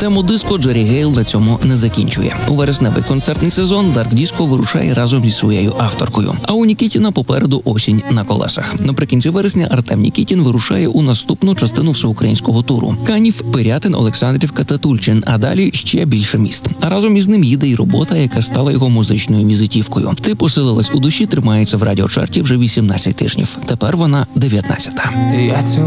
Емо-диско Джері Гейл на цьому не закінчує. У вересневий концертний сезон Дарк Диско вирушає разом зі своєю авторкою. А у Нікітіна попереду осінь на колесах. Наприкінці вересня Артем Нікітін вирушає у наступну частину всеукраїнського туру. Канів, Пирятин, Олександрівка та Тульчин, а далі ще більше міст. А разом із ним їде й робота, яка стала його музичною візитівкою. «Ти посилилась у душі» тримається в радіочарті вже 18 тижнів. Тепер вона 19-та. Я